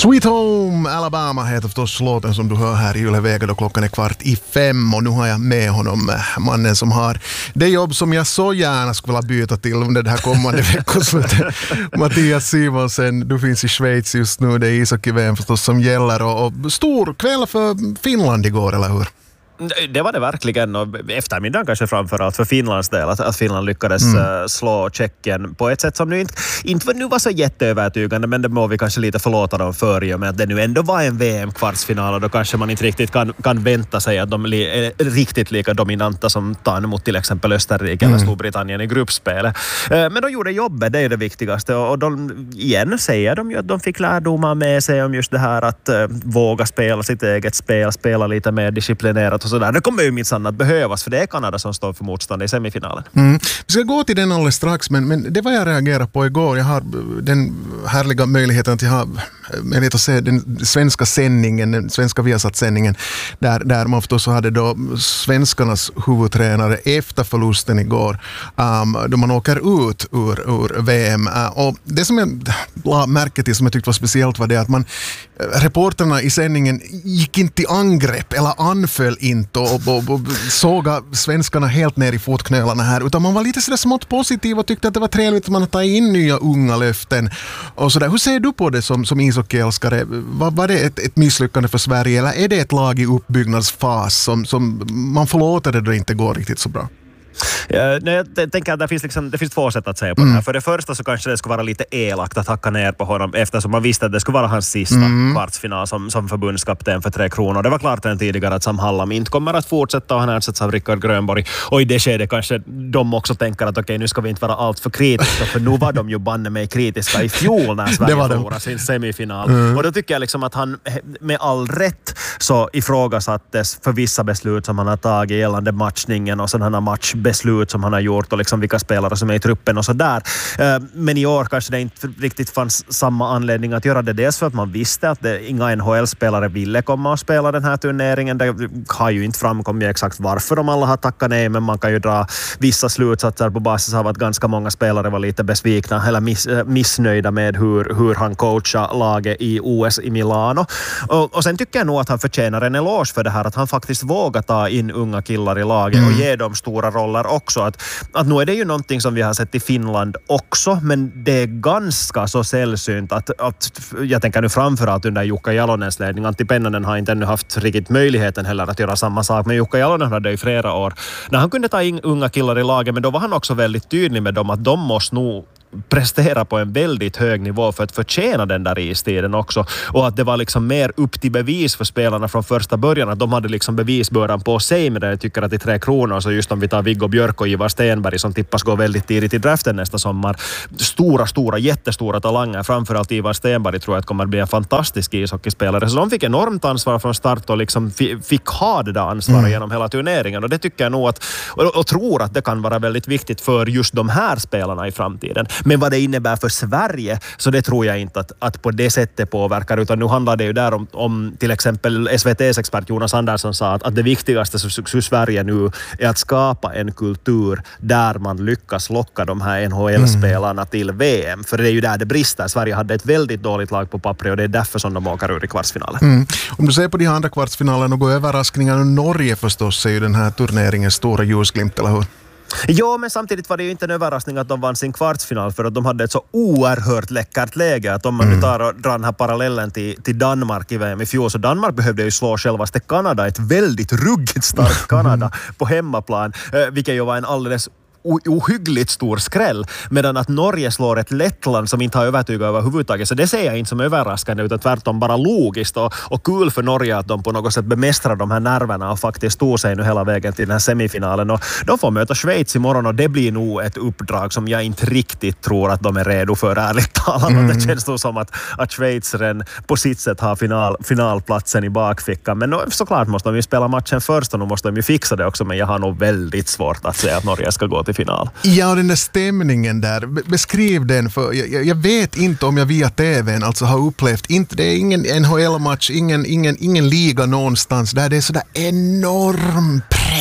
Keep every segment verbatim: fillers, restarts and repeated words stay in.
Sweet Home Alabama heter förstås låten som du hör här i Yle Vega då klockan är kvart i fem, och nu har jag med honom, mannen som har det jobb som jag så gärna skulle vilja byta till under det här kommande veckoslutet. Mattias Simonsen, du finns i Schweiz just nu, det är ishockey-V M förstås som gäller, och, och stor kväll för Finland igår, eller hur? Det var det verkligen, och eftermiddagen kanske framförallt för Finlands del, att, att Finland lyckades mm. slå Tjeckien på ett sätt som nu inte, inte nu var så jätteövertygande, men det må vi kanske lite förlåta dem för, i och med att det nu ändå var en V M-kvartsfinal, och då kanske man inte riktigt kan, kan vänta sig att de är riktigt lika dominanta som tar emot till exempel Österrike mm. eller Storbritannien i gruppspelet. Men de gjorde jobbet, det är det viktigaste, och de, igen säger de ju att de fick lärdomar med sig om just det här att uh, våga spela sitt eget spel, spela lite mer disciplinerat och sådär. Det kommer ju minsann att behövas, för det är Kanada som står för motstånd i semifinalen. Mm. Vi ska gå till den alldeles strax, men, men det var jag reagerade på igår. Jag har den härliga möjligheten att jag har möjlighet att se den svenska sändningen, den svenska Viasat-sändningen, där, där man förstås hade då svenskarnas huvudtränare efter förlusten igår, um, då man åker ut ur, ur V M. Uh, och det som jag la märke till, som jag tyckte var speciellt, var det att man, reporterna i sändningen gick inte i angrepp eller anföll inte och, och, och såga svenskarna helt ner i fotknölarna här, utan man var lite sådär smått positiv och tyckte att det var trevligt att man tar in nya unga löften och sådär. Hur ser du på det som, som ishockeyälskare? Var, var det ett, ett misslyckande för Sverige, eller är det ett lag i uppbyggnadsfas som, som man förlåter det då inte går riktigt så bra? Ja, nej, jag tänker att det finns, liksom, det finns två sätt att säga på mm. det här. För det första så kanske det skulle vara lite elakt att hacka ner på honom, eftersom man visste att det skulle vara hans sista mm. kvartsfinal som, som förbundskapten för Tre Kronor. Det var klart redan tidigare att Sam Hallam inte kommer att fortsätta, och han ersätts av Rickard Grönborg. Och i det skedet kanske de också tänker att okej, okay, nu ska vi inte vara allt för kritiska, för nu var de ju banne mig kritiska i fjol när Sverige förlorade sin semifinal. Mm. Och då tycker jag liksom att han med all rätt så ifrågasattes för vissa beslut som han har tagit gällande matchningen och sådana match beslut som han har gjort, och liksom vilka spelare som är i truppen och så där. Men i år kanske det inte riktigt fanns samma anledning att göra det. Dels för att man visste att det, inga N H L-spelare ville komma och spela den här turneringen. Det har ju inte framkommit exakt varför de alla har tackat nej, men man kan ju dra vissa slutsatser på basis av att ganska många spelare var lite besvikna eller miss, missnöjda med hur, hur han coachar laget i O S i Milano. Och, och sen tycker jag nog att han förtjänar en eloge för det här, att han faktiskt vågar ta in unga killar i laget mm. och ge dem stora roller också. Att, att nu är det ju någonting som vi har sett i Finland också, men det är ganska så sällsynt att, att jag tänker nu framförallt under Jukka Jalonens ledning. Antti Pennanen har inte ännu haft riktigt möjligheten heller att göra samma sak, men Jukka Jalonen hade i flera år när han kunde ta in unga killar i laget, men då var han också väldigt tydlig med dem att de måste nog prestera på en väldigt hög nivå för att förtjäna den där istiden också, och att det var liksom mer upp till bevis för spelarna från första början, att de hade liksom bevisbördan på sig med det. Jag tycker att i Tre Kronor, så just om vi tar Viggo Björk och Ivar Stenberg som tippas gå väldigt tidigt i draften nästa sommar, stora, stora, jättestora talanger, framförallt Ivar Stenberg tror jag att kommer att bli en fantastisk ishockeyspelare, så de fick enormt ansvar från start och liksom fick ha det där ansvaret mm. genom hela turneringen, och det tycker jag nog att, och, och tror att det kan vara väldigt viktigt för just de här spelarna i framtiden. Men vad det innebär för Sverige, så det tror jag inte att, att på det sättet påverkar, utan nu handlar det ju där om, om till exempel S V T:s expert Jonas Andersson sa att, att det viktigaste för Sverige nu är att skapa en kultur där man lyckas locka de här N H L-spelarna mm. till V M, för det är ju där det brister. Sverige hade ett väldigt dåligt lag på pappret, och det är därför som de åker ur i kvartsfinalen. Mm. Om du ser på de andra kvartsfinalerna och går överraskningar, Norge förstås är ju den här turneringens stora ljusglimt, eller hur? Ja, men samtidigt var det ju inte en överraskning att de vann sin kvartsfinal, för att de hade ett så oerhört läckert läge, att om man nu tar och drar den här parallellen till, till Danmark i V M i fjol, så Danmark behövde ju slå självaste Kanada, ett väldigt ruggigt starkt Kanada på hemmaplan, vilket ju var en alldeles ohyggligt stor skräll, medan att Norge slår ett Lettland som inte har övertygat överhuvudtaget, så det ser jag inte som överraskande, utan tvärtom bara logiskt och, och kul för Norge att de på något sätt bemästrar de här nerverna och faktiskt tog sig nu hela vägen till den här semifinalen, och de får möta Schweiz imorgon, och det blir nog ett uppdrag som jag inte riktigt tror att de är redo för, ärligt talat. Mm. Det känns nog som att, att Schweizaren på sitt sätt har final, finalplatsen i bakfickan, men såklart måste de ju spela matchen först, och nu måste de ju fixa det också, men jag har nog väldigt svårt att säga att Norge ska gå till final. Ja, och den där stämningen där, beskriv den, för jag, jag vet inte om jag via T V:n alltså har upplevt, inte, det är ingen N H L-match, ingen, ingen, ingen liga någonstans där det är sådär enorm press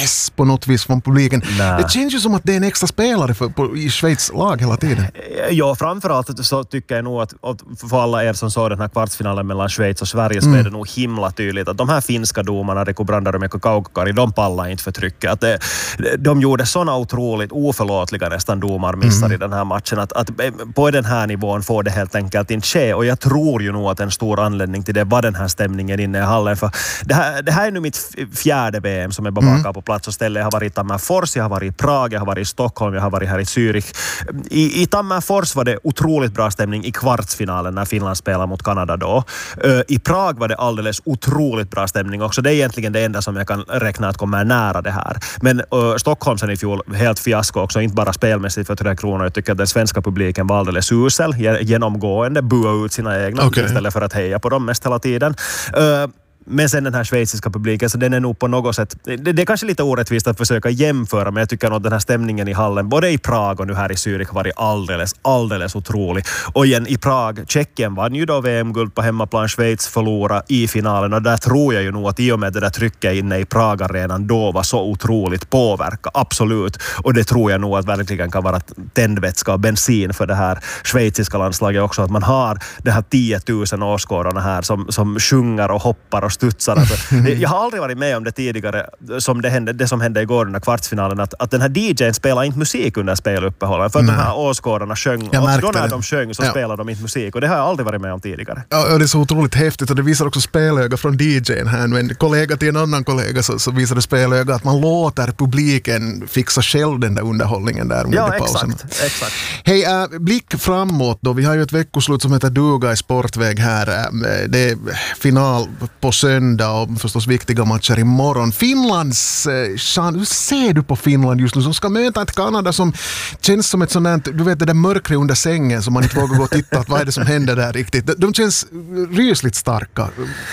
press på något vis från publiken. Nä. Det känns ju som att det är en extra spelare för, på, i Schweiz lag hela tiden. Ja, framförallt så tycker jag nog att, att för alla er som såg den här kvartsfinalen mellan Schweiz och Sverige så mm. är det nog himla tydligt att de här finska domarna, Riku Brandar och Mikko Kaukokari, de pallar inte för trycket. Att det, de gjorde såna otroligt oförlåtliga nästan domarmissar mm. i den här matchen att, att på den här nivån får det helt enkelt inte ske, och jag tror ju nog att en stor anledning till det var den här stämningen inne i hallen, för det här, det här är nu mitt fjärde V M som är bevakar mm. på plats och ställe. Jag har varit i Tammerfors, jag har varit i Prag, jag har varit i Stockholm, jag har varit här i Zürich. I, i Tammerfors var det otroligt bra stämning i kvartsfinalen när Finland spelade mot Kanada då. Uh, I Prag var det alldeles otroligt bra stämning också. Det är egentligen det enda som jag kan räkna att kommer nära det här. Men uh, Stockholm sen i fjol, helt fiasko också, inte bara spelmässigt för Tre Kronor. Jag tycker att den svenska publiken var alldeles usel, genomgående, bua ut sina egna okay. istället för att heja på dem mest hela tiden. Uh, Men sen den här schweiziska publiken, så den är nog på något sätt, det, det är kanske lite orättvist att försöka jämföra, men jag tycker nog att den här stämningen i hallen, både i Prag och nu här i Zürich, har varit alldeles, alldeles otrolig. Och igen i Prag, Tjeckien vann ju då V M-guld på hemmaplan, Schweiz förlorade i finalen, och där tror jag ju nog att i och med det där trycket inne i Prag-arenan då var så otroligt påverka, absolut. Och det tror jag nog att verkligen kan vara tändvätska och bensin för det här schweiziska landslaget också, att man har det här tio tusen åskådarna här som, som sjunger och hoppar och studsar. Alltså, jag har aldrig varit med om det tidigare som det, hände, det som hände igår under kvartsfinalen, att, att den här D J:n spelar inte musik under speluppehållen, för att Nej. de här åskådarna sjöng, och då när det. de sjöng så ja. spelade de inte musik, och det har jag aldrig varit med om tidigare. Ja, och det är så otroligt häftigt, och det visar också spelöga från D J:n här. En kollega till en annan kollega så, så visade spelöga att man låter publiken fixa själv den där underhållningen där under ja, pausen. Exakt, exakt. Hej, äh, blick framåt då. Vi har ju ett veckoslut som heter Duga i Sportväg här. Äh, det är final på söndag och förstås viktiga matcher imorgon. Finlands eh, chans, hur ser du på Finland just nu som ska möta ett Kanada som känns som ett sånt där, du vet det där mörkret under sängen som man inte vågar gå och titta att vad är det som händer där riktigt. De, de känns rysligt starka.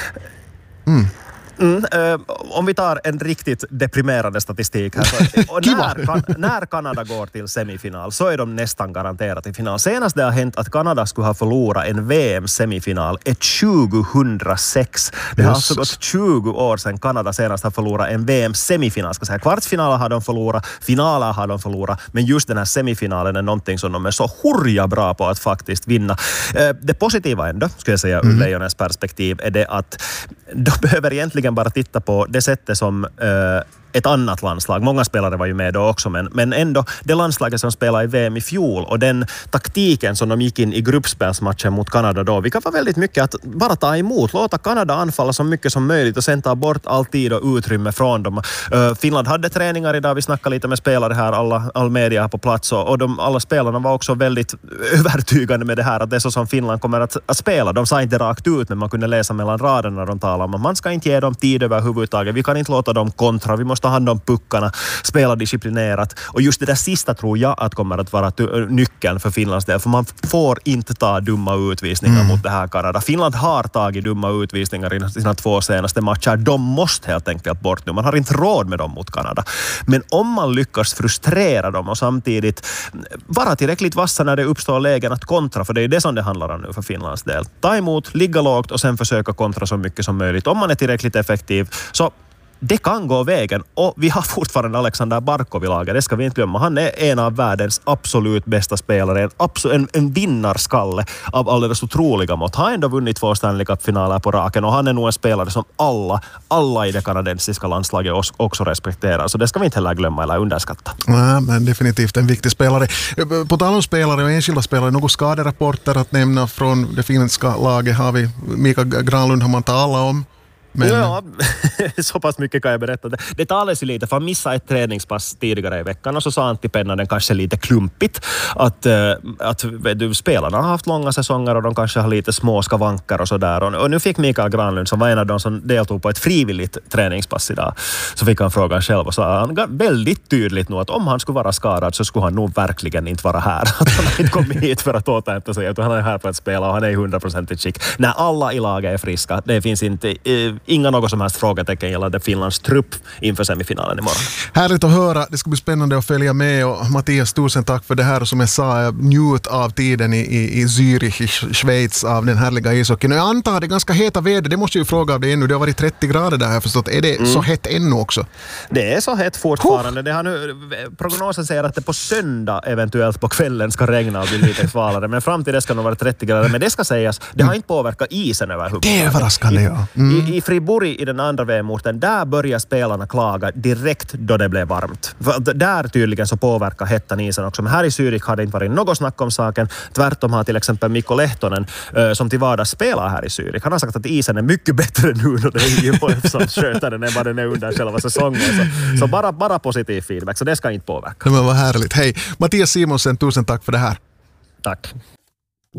Mm. Mm, eh, om vi tar en riktigt deprimerande statistik här. Så, och när, kan, när Kanada går till semifinal så är de nästan garanterat i final. Senast det har hänt att Kanada skulle ha förlorat en V M-semifinal är tjugohundrasex. Det har alltså gått tjugo år sedan Kanada senast har förlorat en V M-semifinal. Ska säga. Kvartsfinaler har de förlorat, finaler har de förlorat, men just den här semifinalen är någonting som de är så hurja bra på att faktiskt vinna. Eh, det positiva ändå, skulle jag säga, ur mm. Lejonens perspektiv, är det att de behöver egentligen bara titta på det sättet som eh, ett annat landslag. Många spelare var ju med då också, men, men ändå det landslaget som spelade i V M i fjol och den taktiken som de gick in i gruppspelsmatchen mot Kanada då, vilka var väldigt mycket att bara ta emot, låta Kanada anfalla så mycket som möjligt och sen ta bort all tid och utrymme från dem. Uh, Finland hade träningar idag, vi snackade lite med spelare här, alla, all media här på plats och, och de, alla spelarna var också väldigt övertygande med det här, att det är så som Finland kommer att, att spela. De sa inte rakt ut, men man kunde läsa mellan raderna när de talade om att man ska inte ge dem tid överhuvudtaget, vi kan inte låta dem kontra, vi måste ta hand om puckarna, spela disciplinerat. Och just det där sista tror jag att kommer att vara nyckeln för Finlands del. För man får inte ta dumma utvisningar mm. mot det här Kanada. Finland har tagit dumma utvisningar i sina två senaste matcher. De måste helt enkelt bort nu. Man har inte råd med dem mot Kanada. Men om man lyckas frustrera dem och samtidigt vara tillräckligt vassa när det uppstår lägen att kontra, för det är det som det handlar om nu för Finlands del. Ta emot, ligga lågt och sen försöka kontra så mycket som möjligt. Om man är tillräckligt effektiv så det kan gå vägen, och vi har fortfarande Alexander Barkov i laget, det ska vi inte glömma. Han är en av världens absolut bästa spelare, en, absolut, en, en vinnarskalle av alldeles otroliga mått. Han har ändå vunnit två Stanley Cup-finaler på raken, och han är nog en spelare som alla, alla i det kanadensiska landslaget också respekterar, så det ska vi inte heller glömma eller underskatta. Nej, men definitivt en viktig spelare. På tal om spelare och enskilda spelare, några skaderapporter att nämna från det finska laget har vi. Mikael Granlund har man talat om. Men... Ja, så pass mycket kan jag berätta. Det, det talades ju lite, för han missade ett träningspass tidigare i veckan och så sa Antti Pennanen kanske lite klumpigt att, äh, att du, spelarna har haft långa säsonger och de kanske har lite små skavankar och sådär. Och, och nu fick Mikael Granlund, som var en av de som deltog på ett frivilligt träningspass idag, så fick han frågan själv och sa han väldigt tydligt nu att om han skulle vara skadad så skulle han nog verkligen inte vara här. Att han har inte kommit hit för att återhämta sig, att han är här för att spela och han är i hundraprocentigt skick. När alla i laget är friska, det finns inte... Eh, inga något som helst frågetecken gällande Finlands trupp inför semifinalen imorgon. Härligt att höra. Det ska bli spännande att följa med. Och Mattias, tusen tack för det här. Och som jag sa, jag njut av tiden i, i, i Zürich, i Schweiz, av den härliga ishockeyn. Och jag antar det är ganska heta väder. Det måste jag ju fråga av dig ännu. Det har varit trettio grader där, har jag förstått. Är det mm. så hett ännu också? Det är så hett fortfarande. Det har nu, prognosen säger att det på söndag eventuellt på kvällen ska regna och bli lite svalare. Men fram till det ska nog vara trettio grader. Men det ska sägas, det har inte påverkat isen överhuvudtaget. Det är överraskande, ja. Mm. I, I Fribourg, i den andra V M-orten, där börjar spelarna klaga direkt då det blev varmt. För där tydligen så påverkar hettan isen också. Men här i Zürich har det inte varit något snack om saken. Tvärtom har till exempel Mikko Lehtonen, som till vardags spelar här i Zürich, han har sagt att isen är mycket bättre nu när det är J H F som sköter den än vad den är under själva säsongen. Så, så bara, bara positiv feedback, så det ska inte påverka. Men vad härligt. Hej, Mattias Simonsen, tusen tack för det här. Tack.